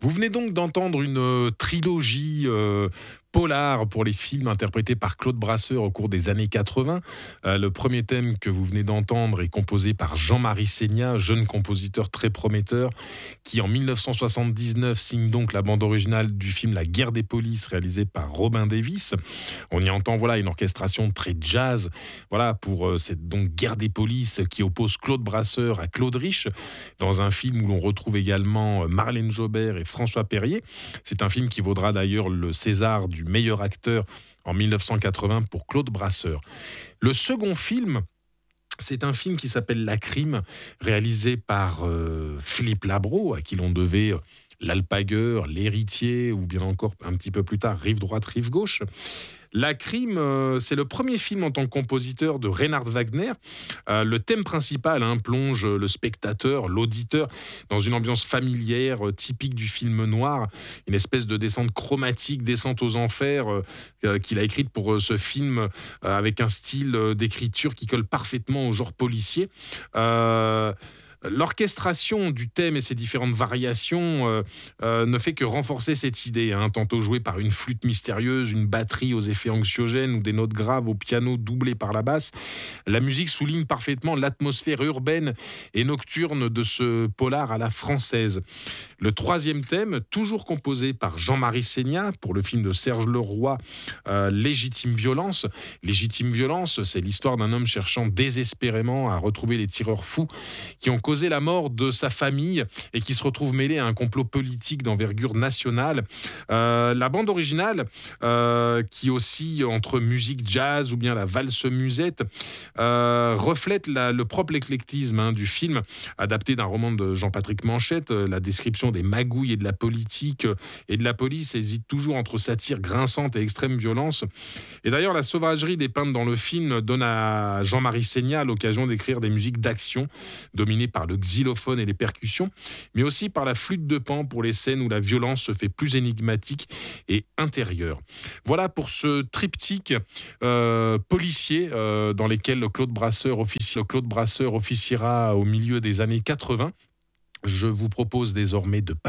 Vous venez donc d'entendre une trilogie polar pour les films interprétés par Claude Brasseur au cours des années 80. Le premier thème que vous venez d'entendre est composé par Jean-Marie Seigna, jeune compositeur très prometteur, qui en 1979 signe donc la bande originale du film La Guerre des polices réalisé par Robin Davis. On y entend une orchestration très jazz pour cette donc Guerre des polices qui oppose Claude Brasseur à Claude Rich dans un film où l'on retrouve également Marlène Jobert et François Perrier. C'est un film qui vaudra d'ailleurs le César du meilleur acteur en 1980 pour Claude Brasseur. Le second film, c'est un film qui s'appelle La Crime, réalisé par Philippe Labro, à qui l'on devait L'Alpagueur, L'Héritier, ou bien encore un petit peu plus tard Rive droite, Rive gauche. La Crime, c'est le premier film en tant que compositeur de Reinhard Wagner. Le thème principal plonge le spectateur, l'auditeur, dans une ambiance familière typique du film noir, une espèce de descente chromatique, descente aux enfers, qu'il a écrite pour ce film avec un style d'écriture qui colle parfaitement au genre policier. L'orchestration du thème et ses différentes variations ne fait que renforcer cette idée, tantôt jouée par une flûte mystérieuse, une batterie aux effets anxiogènes ou des notes graves au piano doublées par la basse. La musique souligne parfaitement l'atmosphère urbaine et nocturne de ce polar à la française. Le troisième thème, toujours composé par Jean-Marie Seigna pour le film de Serge Leroy, Légitime violence. Légitime violence, c'est l'histoire d'un homme cherchant désespérément à retrouver les tireurs fous qui ont causé la mort de sa famille et qui se retrouve mêlé à un complot politique d'envergure nationale. La bande originale, qui oscille entre musique jazz ou bien la valse musette, reflète le propre éclectisme du film, adapté d'un roman de Jean-Patrick Manchette. La description des magouilles et de la politique et de la police hésite toujours entre satire grinçante et extrême violence. Et d'ailleurs, la sauvagerie dépeinte dans le film donne à Jean-Marie Seigna l'occasion d'écrire des musiques d'action, dominées par le xylophone et les percussions, mais aussi par la flûte de Pan pour les scènes où la violence se fait plus énigmatique et intérieure. Voilà pour ce triptyque policier dans lequel Claude Brasseur officiera au milieu des années 80. Je vous propose désormais de